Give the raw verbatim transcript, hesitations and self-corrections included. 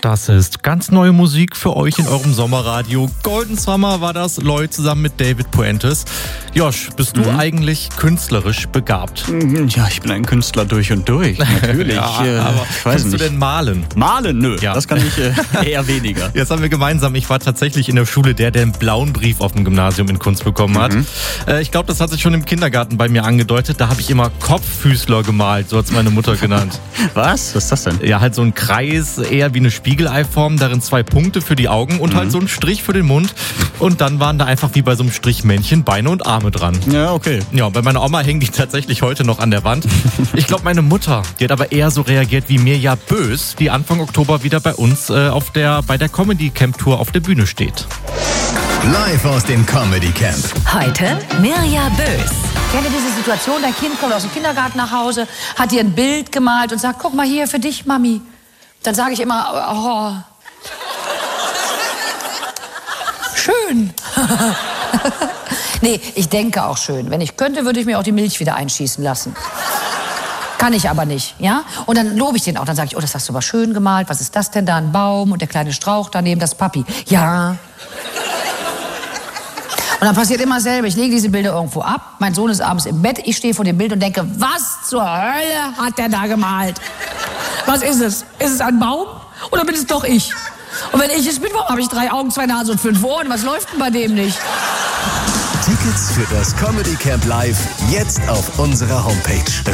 Das ist ganz neue Musik für euch in eurem Sommerradio. Golden Summer war das, Lloyd zusammen mit David Puentes. Josh, bist du Mhm. eigentlich künstlerisch begabt? Ja, ich bin ein Künstler durch und durch, natürlich. Ja, äh, aber ich weiß kannst nicht. du denn malen? Malen? Nö, Ja. das kann ich äh, eher weniger. Jetzt haben wir gemeinsam, ich war tatsächlich in der Schule der, der einen blauen Brief auf dem Gymnasium in Kunst bekommen hat. Mhm. Äh, ich glaube, das hat sich schon im Kindergarten bei mir angedeutet. Da habe ich immer Kopffüßler gemalt, so hat es meine Mutter genannt. Was? Was ist das denn? Ja, halt so ein Kreis, eher wie eine Spiegeleiform, darin zwei Punkte für die Augen und Mhm. halt so ein Strich für den Mund. Und dann waren da einfach wie bei so einem Strichmännchen Beine und Arme dran. Ja, okay. Ja, bei meiner Oma hängen die tatsächlich heute noch an der Wand. Ich glaube, meine Mutter, die hat aber eher so reagiert wie Mirja Bös, die Anfang Oktober wieder bei uns äh, auf der, bei der Comedy Camp Tour auf der Bühne steht. Live aus dem Comedy Camp. Heute Mirja Bös. Kennt ihr diese Situation, dein Kind kommt aus dem Kindergarten nach Hause, hat dir ein Bild gemalt und sagt, guck mal hier, für dich, Mami. Dann sage ich immer, oh, schön. Nee, ich denke auch schön. Wenn ich könnte, würde ich mir auch die Milch wieder einschießen lassen. Kann ich aber nicht, ja? Und dann lobe ich den auch. Dann sage ich, oh, das hast du aber schön gemalt. Was ist das denn da? Ein Baum und der kleine Strauch daneben, das Papi. Ja. Und dann passiert immer dasselbe. Ich lege diese Bilder irgendwo ab. Mein Sohn ist abends im Bett. Ich stehe vor dem Bild und denke, was zur Hölle hat der da gemalt? Was ist es? Ist es ein Baum? Oder bin es doch ich? Und wenn ich es bin, warum habe ich drei Augen, zwei Nasen und fünf Ohren? Was läuft denn bei dem nicht? Tickets für das Comedy Camp Live jetzt auf unserer Homepage.